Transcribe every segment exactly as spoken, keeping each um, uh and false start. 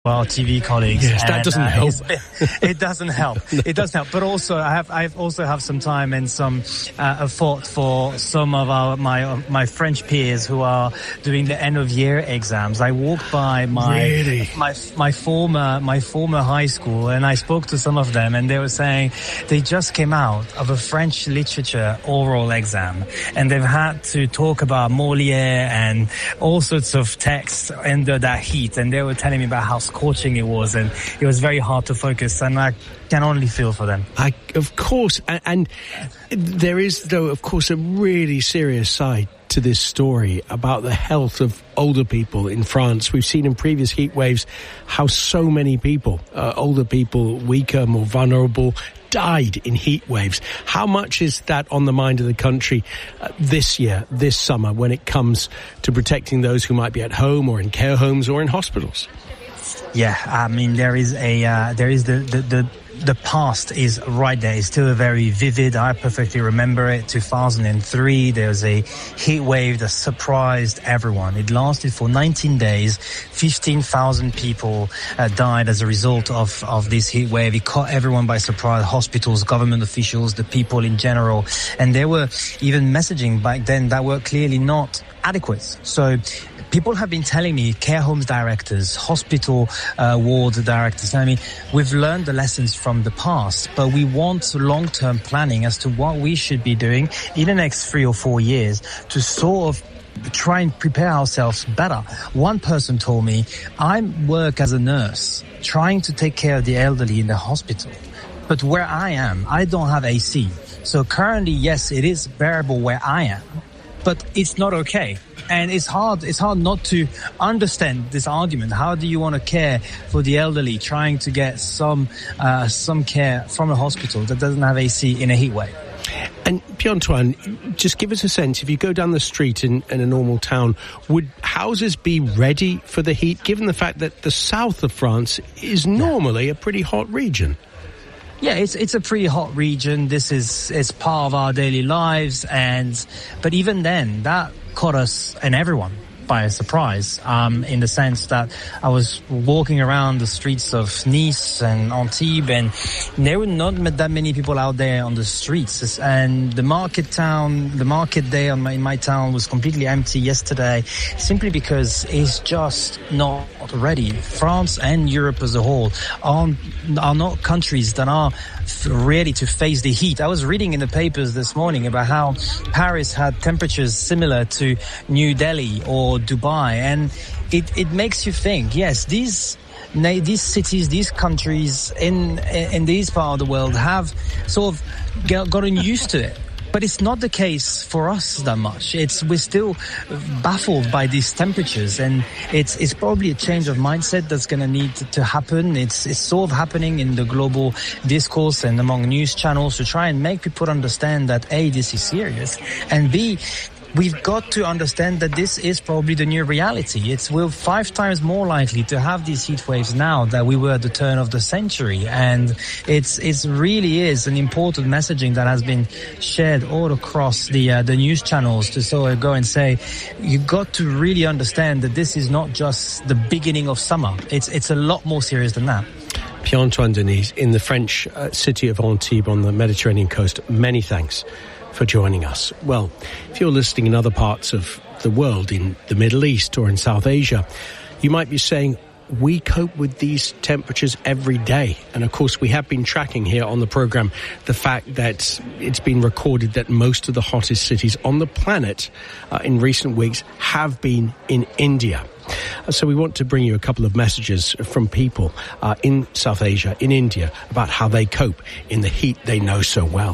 our T V colleagues. Yes, that and, doesn't uh, help. It doesn't help. no. It doesn't help. But also, I have I also have some time and some uh, thought for some of our my uh, my French peers who are doing the end of year exams. I walked by my really? my my former my former high school, and I spoke to some of them, and they were saying they just came out of a French literature oral exam, and they've had to talk about Molière and all sorts of texts under that heat, and they were telling me about how scorching it was, and it was very hard to focus, and I can only feel for them. I, of course, and, and there is, though, of course, a really serious side to this story about the health of older people in France. We've seen in previous heat waves how so many people, uh, older people, weaker, more vulnerable, died in heat waves. How much is that on the mind of the country uh, this year, this summer, when it comes to protecting those who might be at home or in care homes or in hospitals? Yeah, I mean, there is a, uh, there is the, the, the, the past is right there. It's still very vivid. I perfectly remember it. two thousand three, there was a heat wave that surprised everyone. It lasted for nineteen days. fifteen thousand people uh, died as a result of, of this heat wave. It caught everyone by surprise, hospitals, government officials, the people in general. And there were even messaging back then that were clearly not adequate. So people have been telling me, care homes directors, hospital uh, ward directors, I mean, we've learned the lessons from the past, but we want long-term planning as to what we should be doing in the next three or four years to sort of try and prepare ourselves better. One person told me, I work as a nurse trying to take care of the elderly in the hospital, but where I am, I don't have A C. So currently, yes, it is bearable where I am, but it's not okay. And it's hard, it's hard not to understand this argument. How do you want to care for the elderly trying to get some, uh, some care from a hospital that doesn't have A C in a heat wave? And Pierre-Antoine, just give us a sense, if you go down the street in, in a normal town, would houses be ready for the heat, given the fact that the south of France is normally a pretty hot region? Yeah, it's it's a pretty hot region. This is it's part of our daily lives, and but even then, that caught us and everyone by surprise, um, in the sense that I was walking around the streets of Nice and Antibes, and there were not that many people out there on the streets. And the market town, the market day on my, in my town was completely empty yesterday, simply because it's just not ready. France and Europe as a whole are, are not countries that are ready to face the heat. I was reading in the papers this morning about how Paris had temperatures similar to New Delhi or Dubai, and it, it makes you think, yes, these these cities, these countries in in these part of the world have sort of gotten used to it. But it's not the case for us that much. It's we're still baffled by these temperatures, and it's it's probably a change of mindset that's going to need to happen. It's it's sort of happening in the global discourse and among news channels to try and make people understand that A, this is serious, and B, we've got to understand that this is probably the new reality. It's we're five times more likely to have these heat waves now than we were at the turn of the century. And it's it's really is an important messaging that has been shared all across the uh, the news channels to sort of go and say, you've got to really understand that this is not just the beginning of summer. It's it's a lot more serious than that. Pierre-Antoine Denis in the French uh, city of Antibes on the Mediterranean coast. Many thanks for joining us. Well, if you're listening in other parts of the world, in the Middle East or in South Asia, you might be saying, we cope with these temperatures every day. And of course, we have been tracking here on the program the fact that it's been recorded that most of the hottest cities on the planet uh, in recent weeks have been in India. So we want to bring you a couple of messages from people uh, in South Asia, in India, about how they cope in the heat they know so well.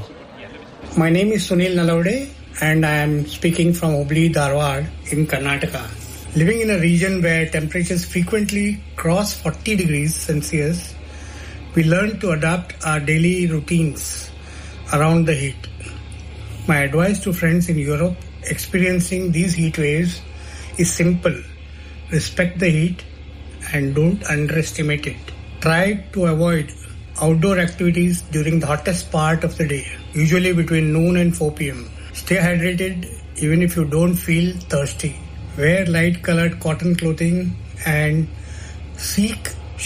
My name is Sunil Nalode, and I am speaking from Hubli, Dharwad in Karnataka. Living in a region where temperatures frequently cross forty degrees Celsius, we learn to adapt our daily routines around the heat. My advice to friends in Europe experiencing these heat waves is simple. Respect the heat and don't underestimate it. Try to avoid outdoor activities during the hottest part of the day, usually between noon and four p.m. Stay hydrated even if you don't feel thirsty. Wear light-colored cotton clothing and seek